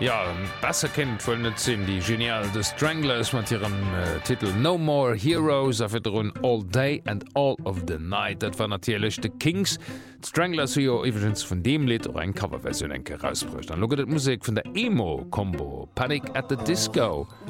Ja, besser kennt voll net sinn die genial The Stranglers mat ihrem Titel No More Heroes afir run All Day and All of the Night. Dat war natierlechte Kings. Stranglers jo evidence vun dem Lied oder en Coverversion enke rausbrucht. An loget Musik vun der Emo-Kombo Panic at the Disco.